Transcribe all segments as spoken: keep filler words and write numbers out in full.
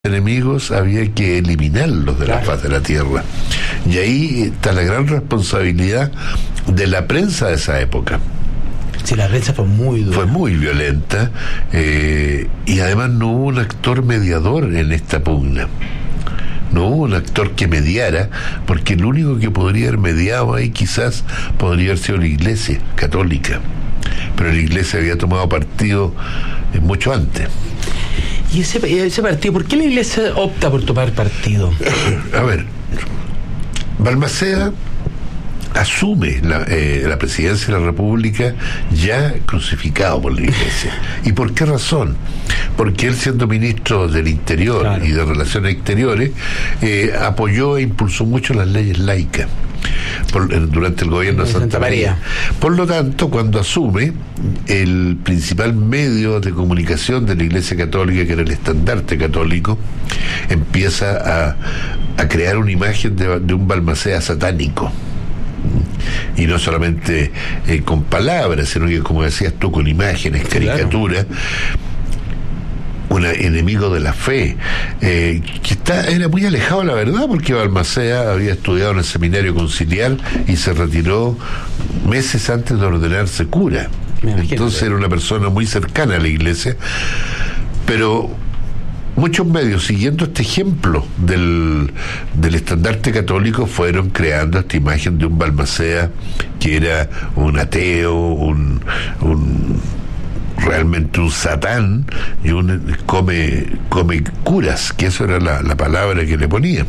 enemigos había que eliminarlos de claro. la faz de la tierra. Y ahí está la gran responsabilidad de la prensa de esa época. Sí, la prensa fue muy dura. Fue muy violenta, eh, y además no hubo un actor mediador en esta pugna. No hubo un actor que mediara, porque el único que podría haber mediado ahí quizás podría haber sido la Iglesia Católica. Pero la Iglesia había tomado partido eh, mucho antes. ¿Y ese, ese partido? ¿Por qué la Iglesia opta por tomar partido? A ver, Balmaceda asume la, eh, la presidencia de la República ya crucificado por la Iglesia. ¿Y por qué razón? Porque él, siendo ministro del Interior claro. y de Relaciones Exteriores, eh, apoyó e impulsó mucho las leyes laicas por, durante el gobierno de Santa, Santa María. María. Por lo tanto, cuando asume, el principal medio de comunicación de la Iglesia Católica, que era el estandarte católico, empieza a, a crear una imagen de, de un Balmaceda satánico. Y no solamente eh, con palabras, sino que, como decías tú, con imágenes, caricaturas. Claro. Un enemigo de la fe, eh, que está, era muy alejado de la verdad, porque Balmaceda había estudiado en el seminario conciliar y se retiró meses antes de ordenarse cura. Entonces era una persona muy cercana a la Iglesia, pero muchos medios, siguiendo este ejemplo del, del estandarte católico, fueron creando esta imagen de un Balmaceda que era un ateo, un, un realmente un satán, y un come, come curas, que eso era la, la palabra que le ponían.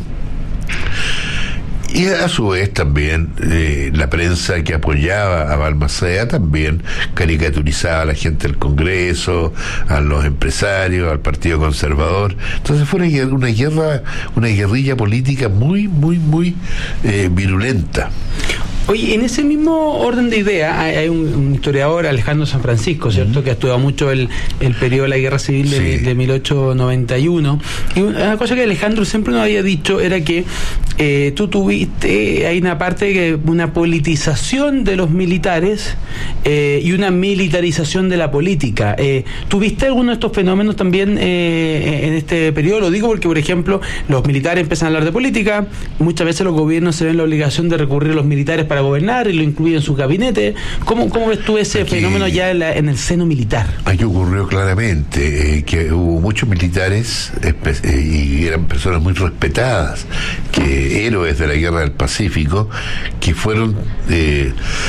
Y a su vez también eh, la prensa que apoyaba a Balmaceda también caricaturizaba a la gente del Congreso, a los empresarios, al Partido Conservador. Entonces fue una, una guerra, una guerrilla política muy, muy, muy eh, virulenta. Oye, en ese mismo orden de idea hay, hay un, un historiador, Alejandro San Francisco, ¿cierto?, uh-huh. que ha estudiado mucho el, el periodo de la Guerra Civil de, sí. de mil ochocientos noventa y uno. Y una cosa que Alejandro siempre nos había dicho era que eh, tú tuviste, hay una parte, que una politización de los militares eh, y una militarización de la política. Eh, ¿Tuviste alguno de estos fenómenos también eh, en este periodo? Lo digo porque, por ejemplo, los militares empiezan a hablar de política, muchas veces los gobiernos se ven la obligación de recurrir a los militares para gobernar y lo incluye en su gabinete. ¿Cómo, cómo ves tú ese aquí, fenómeno ya en, la, en el seno militar? Aquí ocurrió claramente eh, que hubo muchos militares espe- eh, y eran personas muy respetadas, que héroes de la Guerra del Pacífico, que fueron eh,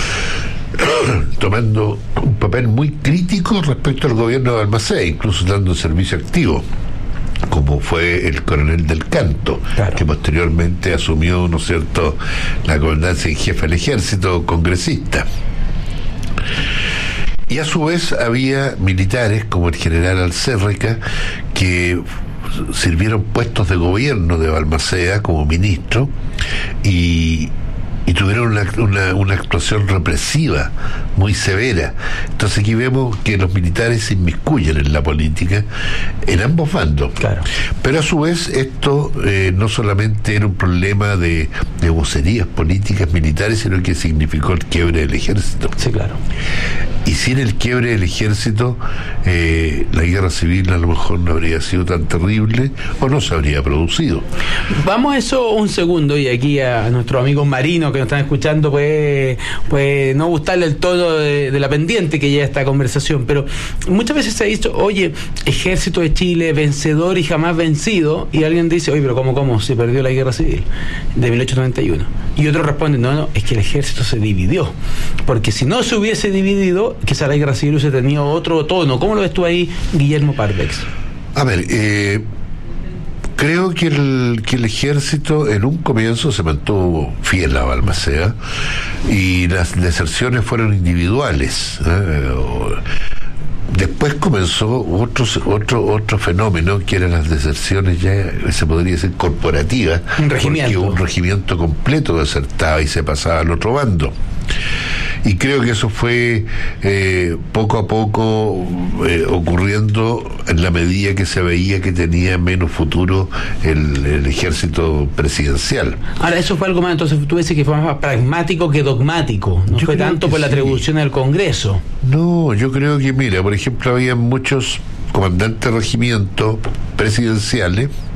tomando un papel muy crítico respecto al gobierno de Balmaceda, incluso dando servicio activo, como fue el coronel del Canto, claro. que posteriormente asumió, ¿no es cierto?, la comandancia en jefe del ejército, congresista. Y a su vez había militares como el general Alcérreca, que sirvieron puestos de gobierno de Balmaceda como ministro y y tuvieron una, una, una actuación represiva muy severa. Entonces aquí vemos que los militares se inmiscuyen en la política en ambos bandos. Claro. Pero a su vez esto eh, no solamente era un problema de, de vocerías políticas militares, sino que significó el quiebre del ejército. Sí, claro. Y sin el quiebre del ejército, eh, la guerra civil a lo mejor no habría sido tan terrible o no se habría producido. Vamos a eso un segundo, y aquí a nuestros amigos marinos que nos están escuchando puede, puede no gustarle el tono de, de la pendiente que lleva esta conversación, pero muchas veces se ha dicho, oye, ejército de Chile, vencedor y jamás vencido, y alguien dice, oye, pero ¿cómo, cómo? Se perdió la guerra civil de mil ochocientos noventa y uno. Y otros responden, no, no, es que el ejército se dividió, porque si no se hubiese dividido, quizá la guerra civil hubiese tenido otro tono. ¿Cómo lo ves tú ahí, Guillermo Parvex? A ver, eh... creo que el, que el ejército en un comienzo se mantuvo fiel a Balmaceda y las deserciones fueron individuales. ¿eh? Después comenzó otro, otro, otro fenómeno, que eran las deserciones ya, se podría decir, corporativas, un regimiento. porque un regimiento completo desertaba y se pasaba al otro bando. Y creo que eso fue eh, poco a poco eh, ocurriendo en la medida que se veía que tenía menos futuro el, el ejército presidencial. Ahora, eso fue algo más, entonces tú dices que fue más pragmático que dogmático, no yo fue tanto por la atribución sí. del Congreso. No, yo creo que, mira, por ejemplo, había muchos comandantes de regimientos presidenciales